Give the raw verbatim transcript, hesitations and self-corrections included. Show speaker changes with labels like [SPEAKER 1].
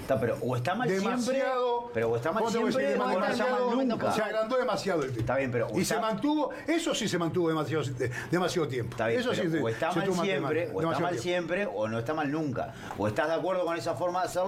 [SPEAKER 1] Está, pero o está mal siempre,
[SPEAKER 2] demasiado,
[SPEAKER 1] pero o está mal
[SPEAKER 2] ¿cómo te voy a
[SPEAKER 1] siempre
[SPEAKER 2] decir?
[SPEAKER 1] o no está mal
[SPEAKER 2] Demasiado-
[SPEAKER 1] nunca.
[SPEAKER 2] Se agrandó demasiado el tema.
[SPEAKER 1] Está bien, pero o
[SPEAKER 2] Y
[SPEAKER 1] está-
[SPEAKER 2] se mantuvo, eso sí se mantuvo demasiado, demasiado tiempo.
[SPEAKER 1] Está bien,
[SPEAKER 2] eso
[SPEAKER 1] pero
[SPEAKER 2] sí se-
[SPEAKER 1] o está
[SPEAKER 2] se
[SPEAKER 1] mal
[SPEAKER 2] tuvo
[SPEAKER 1] siempre,
[SPEAKER 2] demasiado
[SPEAKER 1] o está mal
[SPEAKER 2] tiempo.
[SPEAKER 1] siempre, o no está mal nunca. O estás de acuerdo con esa forma de hacerlo.